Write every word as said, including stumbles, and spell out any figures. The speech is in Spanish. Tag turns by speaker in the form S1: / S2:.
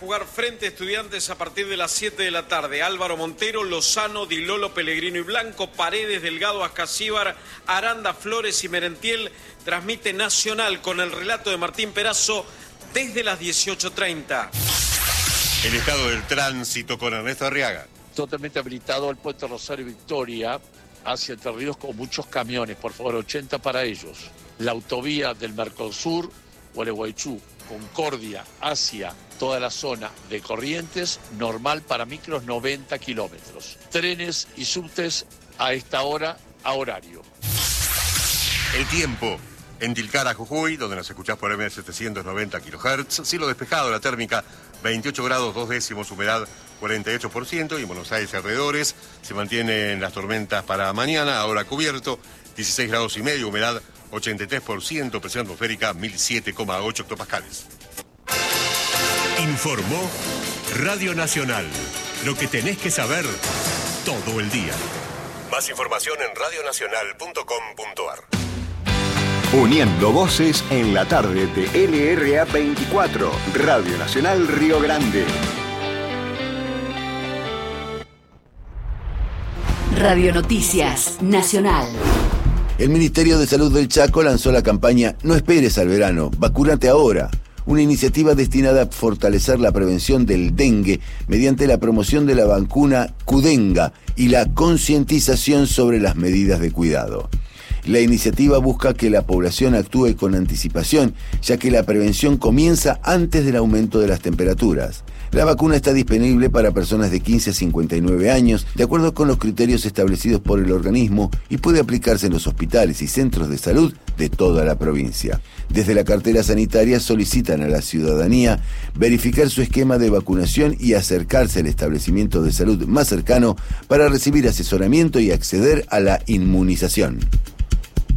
S1: jugar frente a Estudiantes a partir de las siete de la tarde. Álvaro Montero, Lozano, Di Lolo, Pellegrino y Blanco, Paredes, Delgado, Ascasíbar, Aranda, Flores y Merentiel. Transmite Nacional con el relato de Martín Perazo desde las dieciocho treinta.
S2: El estado del tránsito con Ernesto Arriaga.
S3: Totalmente habilitado el puente Rosario Victoria hacia Entre Ríos con muchos camiones, por favor, ochenta para ellos. La autovía del Mercosur, Gualeguaychú, Concordia, hacia toda la zona de Corrientes, normal para micros, noventa kilómetros. Trenes y subtes a esta hora, a horario.
S2: El tiempo. En Tilcara, Jujuy, donde nos escuchás por M setecientos noventa kilohertz, cielo despejado, la térmica veintiocho grados, dos décimos, humedad cuarenta y ocho por ciento, y en Buenos Aires y alrededores se mantienen las tormentas para mañana, ahora cubierto, dieciséis grados y medio, humedad ochenta y tres por ciento, presión atmosférica mil siete coma ocho hectopascales.
S4: Informó Radio Nacional, lo que tenés que saber todo el día.
S2: Más información en radio nacional punto com punto a r.
S5: Uniendo voces en la tarde de L R A veinticuatro, Radio Nacional Río Grande.
S6: Radio Noticias Nacional.
S7: El Ministerio de Salud del Chaco lanzó la campaña No esperes al verano, vacúnate ahora. Una iniciativa destinada a fortalecer la prevención del dengue mediante la promoción de la vacuna Qdenga y la concientización sobre las medidas de cuidado. La iniciativa busca que la población actúe con anticipación, ya que la prevención comienza antes del aumento de las temperaturas. La vacuna está disponible para personas de quince a cincuenta y nueve años, de acuerdo con los criterios establecidos por el organismo, y puede aplicarse en los hospitales y centros de salud de toda la provincia. Desde la cartera sanitaria solicitan a la ciudadanía verificar su esquema de vacunación y acercarse al establecimiento de salud más cercano para recibir asesoramiento y acceder a la inmunización.